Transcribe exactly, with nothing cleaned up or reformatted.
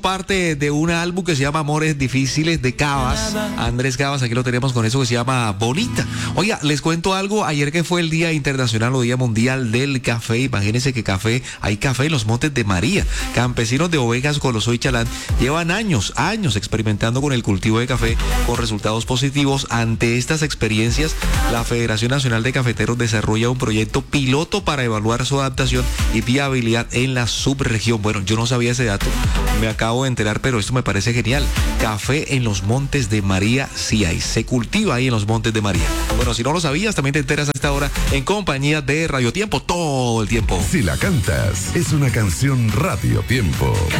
Parte de un álbum que se llama Amores Difíciles de Cabas. Andrés Cabas, aquí lo tenemos con eso que se llama Bonita. Oiga, les cuento algo. Ayer que fue el Día Internacional o Día Mundial del Café, imagínense que café, hay café en los Montes de María. Campesinos de Ovejas, Coloso y Chalán llevan años, años experimentando con el cultivo de café con resultados positivos. Ante estas experiencias, la Federación Nacional de Cafeteros desarrolla un proyecto piloto para evaluar su adaptación y viabilidad en la subregión. Bueno, yo no sabía ese dato, me acabo de enterar, pero esto me parece genial. Café en los Montes de María sí hay, se cultiva ahí en los Montes de María. Bueno, si no lo sabías, también te enteras a esta hora en compañía de Radio Tiempo, todo el tiempo. Si la cantas, es una canción Radio Tiempo.